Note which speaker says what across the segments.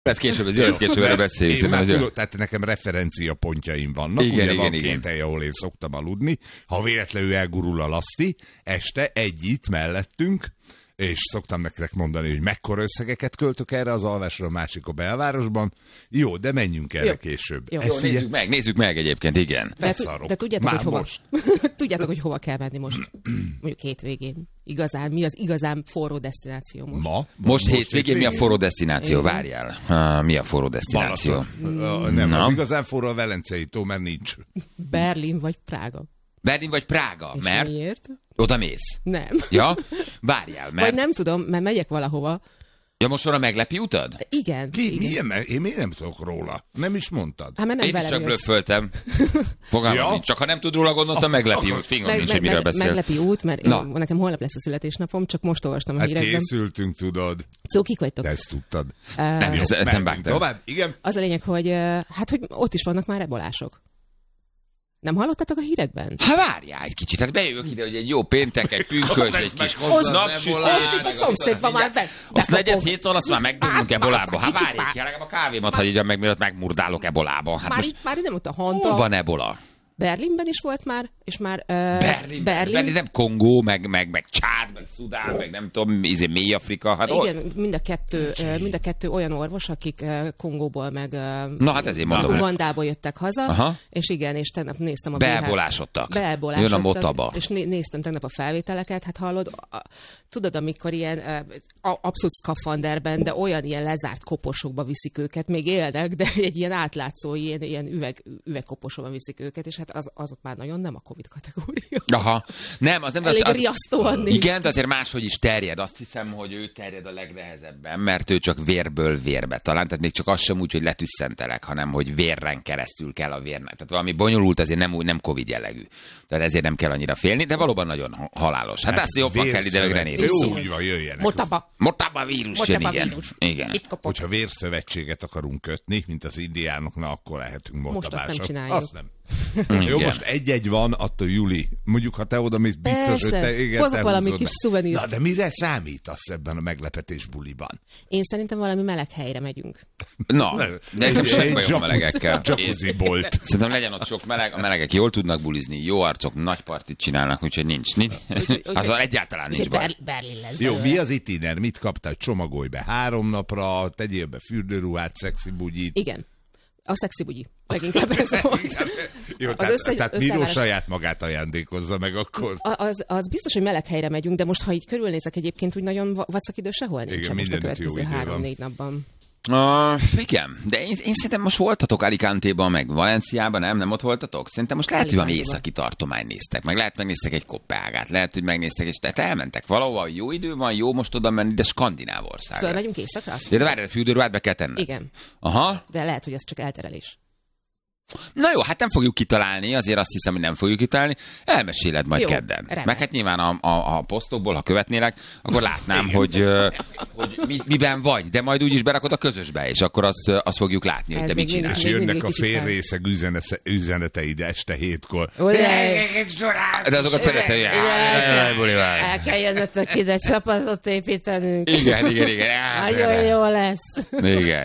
Speaker 1: Ez később, erről beszéljük.
Speaker 2: Tehát nekem referencia pontjaim vannak. Igen, van két hely, ahol én szoktam aludni. Ha véletlenül elgurul a laszti, este itt mellettünk, és szoktam nektek mondani, hogy mekkora összegeket költök erre az alvásra, a másik a belvárosban. Jó, de menjünk erre később.
Speaker 1: Jó, nézzük meg egyébként, igen.
Speaker 3: De tudjátok, hogy hova? Tudjátok, hogy hova kell menni most? Mondjuk hétvégén. Igazán, mi az igazán forró destináció most?
Speaker 1: Most hétvégén mi a forró destináció? Várjál. Mi a forró destináció?
Speaker 2: Nem, az igazán forró a Velencei tó, mert nincs.
Speaker 3: Berlin vagy Prága.
Speaker 1: Berlin vagy Prága,
Speaker 3: és
Speaker 1: mert...
Speaker 3: miért?
Speaker 1: Oda mész.
Speaker 3: Nem.
Speaker 1: Ja? Várjál, mert...
Speaker 3: Vagy nem tudom, mert megyek valahova.
Speaker 1: Ja, most van a meglepi utad?
Speaker 3: Igen.
Speaker 2: Milyen? Én miért nem tudok róla? Nem is mondtad.
Speaker 3: Hát,
Speaker 1: én is csak blöfföltem. Fogalmam nincs. Csak ha nem tud róla, gondoltam meglepi út. Fingom nincs, hogy miről beszél.
Speaker 3: Meglepi út, mert nekem holnap lesz a születésnapom, csak most olvastam a hírekben.
Speaker 2: Készültünk, tudod.
Speaker 3: Cukik vagytok.
Speaker 2: Te ezt tudtad.
Speaker 1: Nem vágtam.
Speaker 2: Tovább, igen.
Speaker 3: Az a lényeg, hogy hogy ott is vannak már ebolások. Nem hallottatok a hírekben?
Speaker 1: Hát várjál egy kicsit, hát bejövök ide, hogy egy jó péntek, egy pünkös, egy kis napsütés.
Speaker 3: Azt a szomszédban már be.
Speaker 1: Azt 4:30 azt már megdömünk ebolába. Hát várj, legalább a kávémat hagyjam meg, mielőtt megmurdálok ebolába. Hát
Speaker 3: már nem ott a Hanta.
Speaker 1: Hol van ebola?
Speaker 3: Berlinben is volt már, és már
Speaker 1: Berlin nem Kongó, meg Csád, meg Szudán, meg nem tudom, mély Afrika. Hát
Speaker 3: igen, mind a kettő olyan orvos, akik Kongóból, meg Ugandából jöttek haza,
Speaker 1: aha.
Speaker 3: És igen, és tegnap néztem a
Speaker 1: beebolásodtak. Jön a motaba.
Speaker 3: És néztem tegnap a felvételeket, hát hallod, tudod, amikor ilyen abszolút szkafanderben, de olyan ilyen lezárt koposokba viszik őket, még élnek, de egy ilyen átlátszó, ilyen üvegkoposokba viszik őket, és hát azok már nagyon nem a Covid kategória.
Speaker 1: Aha. Nem, az nem
Speaker 3: elég riasztóan néz.
Speaker 1: Igen, de azért máshogy is terjed. Azt hiszem, hogy ő terjed a legnehezebben, mert ő csak vérből vérbe talán. Tehát még csak az sem úgy, hogy letüsszentelek, hanem hogy vérren keresztül kell a vérnek. Tehát valami bonyolult, azért nem Covid jellegű. Tehát ezért nem kell annyira félni, de valóban nagyon halálos. Hát azt jobban kell idevegre nézni.
Speaker 2: Úgy van, jöjjenek.
Speaker 1: Motaba vírus jön, igen.
Speaker 2: Hogyha vérszövetséget akarunk kötni, mint az indiánoknak, akkor lehetünk motabások.
Speaker 3: Most azt nem csináljuk.
Speaker 2: Azt nem. Jó, most egy van, attól Juli. Mondjuk, ha te oda mész, biztos, hogy te
Speaker 3: hozok valami kis szuvenír.
Speaker 2: Na, de mire számítasz ebben a meglepetés buliban?
Speaker 3: Én szerintem valami meleg helyre megyünk.
Speaker 1: Na, de nem semmi bajom a melegekkel.
Speaker 2: Jacuzzi bolt.
Speaker 1: Szerintem legyen ott sok meleg, a melegek jól tudnak bulizni, jó arcok, nagy partit csinálnak, úgyhogy nincs. Azzal egyáltalán nincs baj.
Speaker 3: Berlin lesz.
Speaker 2: Jó, mi az itiner? Mit kaptál? Csomagolj be 3 napra, tegyél be fürdőruhát, szexi bugyit.
Speaker 3: Igen. A szexi bugyi. Leginkább ez volt.
Speaker 2: Jó, tehát Miró saját magát ajándékozza meg akkor.
Speaker 3: Az biztos, hogy meleg helyre megyünk, de most, ha így körülnézek egyébként, úgy nagyon vacak idő sehol nincs.
Speaker 2: Igen,
Speaker 3: most a
Speaker 2: következő
Speaker 3: 3-4 napban.
Speaker 1: Igen, de én szerintem most voltatok Alicante-ban, meg Valenciában, nem ott voltatok? Szerintem most lehet, hogy valami északi tartomány néztek, meg lehet megnéztek egy Kopenhágát, lehet, hogy megnéztek, és tehát elmentek valahova, jó idő van, jó most oda menni, de Skandináv ország.
Speaker 3: Szóval megyünk északra?
Speaker 1: De várj, a fürdőruhát be kell tenned.
Speaker 3: Igen.
Speaker 1: Aha.
Speaker 3: De lehet, hogy ez csak elterelés.
Speaker 1: Na jó, hát nem fogjuk kitalálni, azért azt hiszem, hogy nem fogjuk kitalálni. Elmeséled majd kedden. Meg hát nyilván a posztokból, ha követnélek, akkor látnám, hogy miben vagy, de majd úgyis berakod a közösbe, és akkor azt fogjuk látni, hogy te mit csinálsz.
Speaker 2: És jönnek a félrészeg üzeneteid este 7-kor.
Speaker 1: De azokat szeretem.
Speaker 3: El kell jönnötök ide, csapatot építenünk.
Speaker 1: Igen.
Speaker 3: Nagyon jó lesz.
Speaker 1: Igen.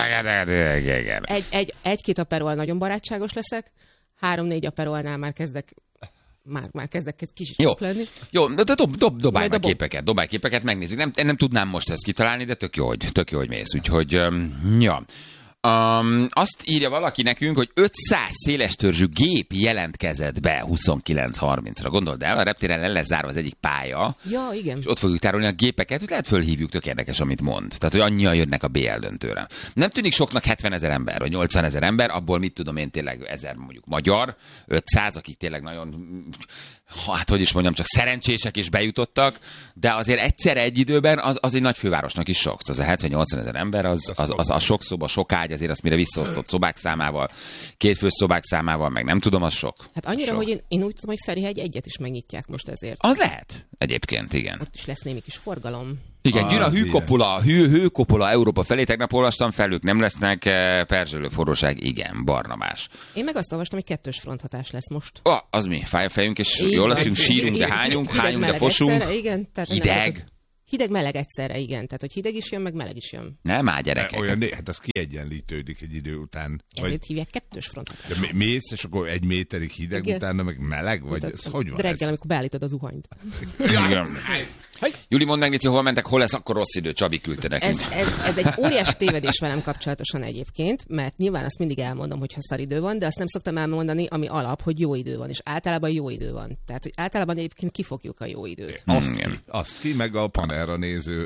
Speaker 3: Egy-két aperol nagyon barátságos leszek, 3-4 aperolnál már kezdek kicsit lenni.
Speaker 1: Jó, de dobálj képeket, megnézzük. Nem tudnám most ezt kitalálni, de tök jó, hogy mész. Úgyhogy, ja. Azt írja valaki nekünk, hogy 500 szélestörzsű gép jelentkezett be 29:30-ra. Gondold el, a reptéren le lesz zárva az egyik pálya.
Speaker 3: Ja, igen.
Speaker 1: És ott fogjuk tárolni a gépeket, hogy lehet fölhívjuk, tök érdekes, amit mond. Tehát, hogy annyian jönnek a BL döntőre. Nem tűnik soknak 70 000 ember, vagy 80 000 ember, abból mit tudom én tényleg 1000 mondjuk magyar, 500, akik tényleg nagyon, hát hogy is mondjam, csak szerencsések is bejutottak, de azért egyszerre egy időben az egy nagy fővárosnak is sok. Az a 70-80 000 ember, az sok szoba, sok ágy, azért azt mire visszaosztott szobák számával, 2 fős szobák számával, meg nem tudom, az sok.
Speaker 3: Hát annyira, sok. Hogy én úgy tudom, hogy Ferihegy egyet is megnyitják most ezért.
Speaker 1: Az lehet, egyébként, igen.
Speaker 3: Ott is lesz némi kis forgalom.
Speaker 1: Igen, jön a hőkopola Európa felé, tegnap olvastam fel, ők nem lesznek, perzselő forróság, igen, Barnabás.
Speaker 3: Én meg azt olvastam, hogy 2-ös fronthatás lesz most.
Speaker 1: Az mi? Fáj a fejünk, és jól leszünk, sírunk, de hányunk, de fosunk.
Speaker 3: Igen,
Speaker 1: hideg.
Speaker 3: Hideg-meleg egyszerre, igen. Tehát, hogy hideg is jön, meg meleg is jön.
Speaker 1: Nem már gyerekek.
Speaker 2: Olyan, hát az kiegyenlítődik egy idő után.
Speaker 3: Ezért hívják kettős frontot.
Speaker 2: Mész, és akkor 1 méterig hideg, igen. Utána meg meleg? Vagy ez hogy van?
Speaker 3: Reggel, amikor beállítod a zuhanyt.
Speaker 1: Igen. Júli, mondd meg, Nici, hol mentek, hol lesz akkor rossz idő, Csabi küldte nekünk.
Speaker 3: Ez egy óriás tévedés velem kapcsolatosan egyébként, mert nyilván azt mindig elmondom, hogy ha szar idő van, de azt nem szoktam elmondani, ami alap, hogy jó idő van, és általában jó idő van. Tehát, hogy általában egyébként kifogjuk a jó időt.
Speaker 2: Azt ki, meg a panelra néző.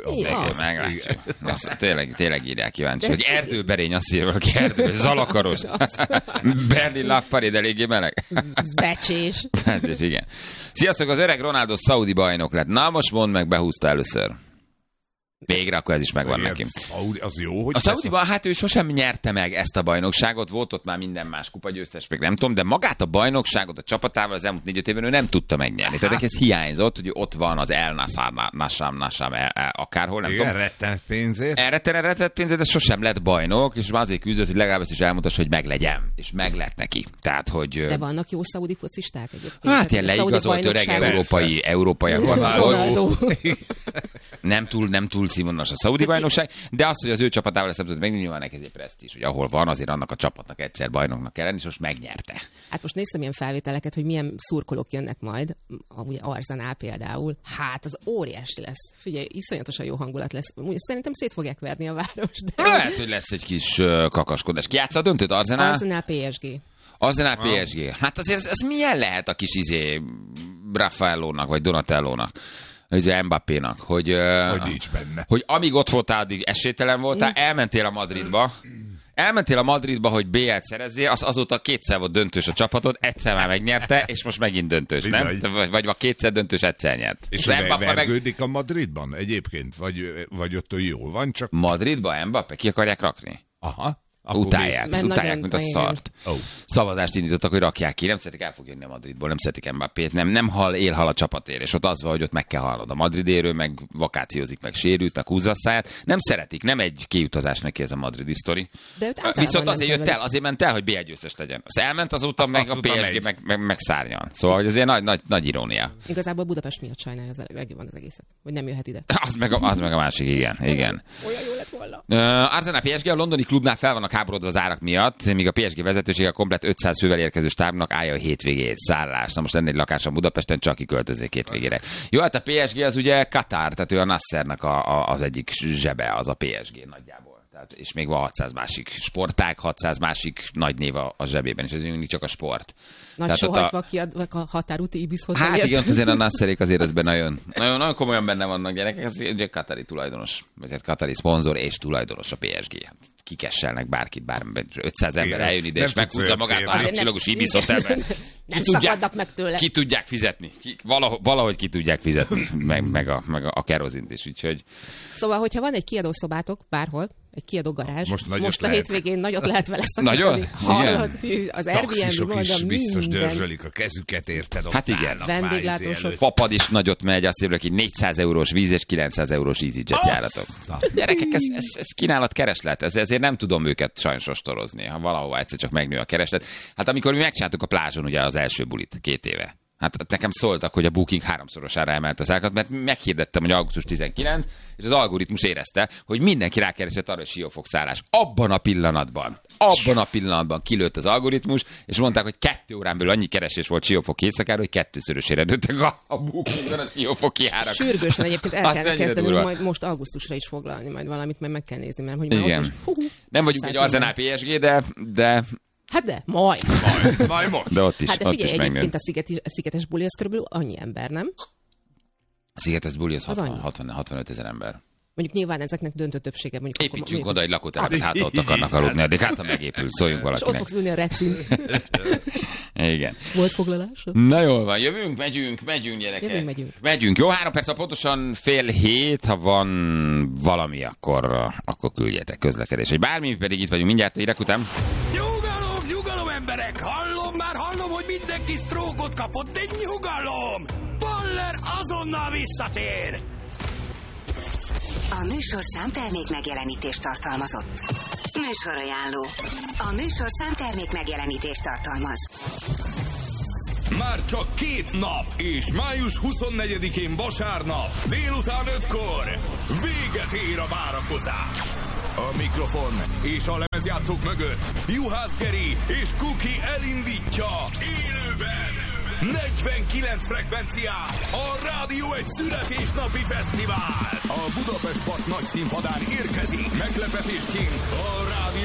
Speaker 1: Azt tényleg írják kíváncsi, hogy erdőberény, azt írja valaki, erdőberény, Zalakaros. Berlin Laffarid eléggé meleg.
Speaker 3: Becsés.
Speaker 1: Becsés, igen. Sziasztok, az öreg Ronaldo szaudi bajnok lett. Na most mondd meg, behúzta először. Végre, akkor ez is megvan neki.
Speaker 2: Az jó, hogy
Speaker 1: a Szaudiban, hát ő sosem nyerte meg ezt a bajnokságot, volt ott már minden más kupagyőztes, meg nem tudom, de magát a bajnokságot a csapatával az elmúlt 4-5 évben ő nem tudta megnyerni. Tehát ez hiányzott, hogy ott van az El Nassam, akárhol, nem tudom.
Speaker 2: Rettenet pénzért.
Speaker 1: Rettenet pénzért, de sosem lett bajnok, és azért küzdött, hogy legalább ezt is elmutassa, hogy meglegyen. És meg lett neki. Tehát, hogy...
Speaker 3: De vannak jó szaudi focisták egyébként.
Speaker 1: Hát ilyen leigazolt öreg európaiak vannak. Nem túl színvonalas a szaudi bajnokság, de azt, hogy az ő csapatával ezt nem tudod megnyilván, nyilván neki ezért presztízs, hogy ahol van, azért annak a csapatnak egyszer bajnoknak kell lenni, és most megnyerte. Hát
Speaker 3: most néztem ilyen felvételeket, hogy milyen szurkolók jönnek majd, ugye Arsenal például. Hát az óriási lesz. Figyelj, iszonyatosan jó hangulat lesz. Szerintem szét fogják verni a várost. De...
Speaker 1: Lehet, hogy lesz egy kis kakaskodás. Ki játsza a döntőt?
Speaker 3: Arsenal PSG.
Speaker 1: Arsenal PSG. Hát azért ez milyen lehet a kis Raffaellónak, vagy Donatellónak? Ez Mbappénak, hogy
Speaker 2: nincs benne.
Speaker 1: Hogy amíg ott voltál, addig esélytelen voltál, elmentél a Madridba, hogy BL-t szerezzél, azóta 2-szer volt döntős a csapatod, egyszer már megnyerte, és most megint döntős, nem? Vagy 2-szer döntős, egyszer nyert.
Speaker 2: És vergődik a Madridban egyébként? Vagy ott jól van, csak...
Speaker 1: Madridba Mbappé? Ki akarják rakni?
Speaker 2: Aha.
Speaker 1: Utálják, mint a szart. Szavazást indítottak, hogy rakják ki. Nem szeretik, el fog jönni a Madridból, nem szeretik Mbappét, nem él a csapatért, és ott az van, hogy ott meg kell halnod. A Madridéről meg vakációzik, meg sérült, meg húzza a száját. Nem szeretik, nem egy kiutazás neki ez a madridi sztori. Viszont azért jött el, azért ment el, hogy BL győztes legyen. Azt elment, azóta meg a PSG meg szárnyal. Szóval, hogy azért nagy irónia.
Speaker 3: Igazából Budapest miatt sajnálja az egészet, hogy nem jöhet ide.
Speaker 1: Az meg a másik, igen.
Speaker 3: Olyan jó lett volna.
Speaker 1: Arsenal PSG, a londoni klubnál fel vannak háborodva az árak miatt, míg a PSG vezetősége a komplet 500 fővel érkező stábnak állja a hétvégét szállás. Na most lenne egy lakásom Budapesten, csak kiköltöznék hétvégére. Jó, hát a PSG az ugye Katar, tehát ő a Nassernek az egyik zsebe, az a PSG nagyjából. Tehát, és még van 600 másik sportág, 600 másik nagy név a zsebében, és ez mindig csak a sport.
Speaker 3: Nagy sohajtva kiadnak a határúti Ibis hotelért.
Speaker 1: Hát igen, azért a Nasserék azért ezben nagyon komolyan benne vannak gyerekek, ez ugye katari tulajdonos, vagy hát katari szponzor és tulajdonos a PSG. Kikesselnek bárkit, 500 ember eljön ide, és meghúzza magát a 3 csillagos Ibis hotelben.
Speaker 3: Nem szakadnak meg tőle.
Speaker 1: Ki tudják fizetni. Valahogy ki tudják fizetni, meg a kerozint is, úgyhogy...
Speaker 3: Szóval, hogyha van egy kiadószobátok bárhol, egy kiadó garázs, most a hétvégén nagyot lehet vele
Speaker 1: szakítani.
Speaker 3: Hallod, az
Speaker 2: Airbnb is biztos dörzsölik a kezüket, érted?
Speaker 1: Hát igen.
Speaker 3: Vendéglátósok.
Speaker 1: Papad is nagyot megy, azt írja, hogy 400 eurós víz és 900 eurós EasyJet járatok. Gyerekek, ez kínálat kereslet, ezért nem tudom őket sajnos ostorozni, ha valahova egyszer csak megnő a kereslet. Hát amikor mi megcsináltuk a plázson ugye az első bulit 2 éve. Hát nekem szóltak, hogy a Booking 3-szorosára emelt az árakat, mert meghirdettem, hogy augusztus 19, és az algoritmus érezte, hogy mindenki rákeresett arra, hogy Siófok szállás. Abban a pillanatban kilőtt az algoritmus, és mondták, hogy 2 órán belül annyi keresés volt Siófok éjszakára, hogy 2-szörösére nőttek a Bookingban a Siófoki árak.
Speaker 3: Sürgősen egyébként el kell kezdenünk majd most augusztusra is foglalni majd valamit, mert meg kell nézni, mert hogy már
Speaker 1: nem vagyunk egy Arsenal PSG, de
Speaker 3: hát de, majd
Speaker 2: most.
Speaker 1: De ott is,
Speaker 3: hát de figyelj, egyébként a szigetes buli az körülbelül annyi ember, nem?
Speaker 1: A szigetes buli az 65 000 ember.
Speaker 3: Mondjuk nyilván ezeknek döntő többsége.
Speaker 1: Építsünk oda egy lakótelepet, hát ott akarnak aludni, addig hát ha megépül, szóljunk valakinek.
Speaker 3: És ott fogsz ülni a recin.
Speaker 1: Igen.
Speaker 3: Volt foglalásod?
Speaker 1: Na jól van, jövünk, megyünk gyerekek. Megyünk. Jó, 3 perc, pontosan 6:30, ha van valami, akkor küldjetek közlekedés. Vagy bármi, pedig itt vagyunk mindjárt, hírek után.
Speaker 4: Nyugalom emberek, hallom, hogy mindenki sztrókot kapott, de nyugalom! Baller azonnal visszatér!
Speaker 5: A műsorszám termék megjelenítést tartalmazott. Műsorajánló. A műsorszám termék megjelenítést tartalmaz.
Speaker 4: Már csak 2 nap, és május 24-én vasárnap délután 5-kor véget ér a várakozás. A mikrofon és a lemezjátszók mögött Juhász Geri és Kuki elindítja élőben 49 frekvencián a Rádió egy születésnapi fesztivál. A Budapest Park nagy színpadán érkezik meglepetésként a Rádió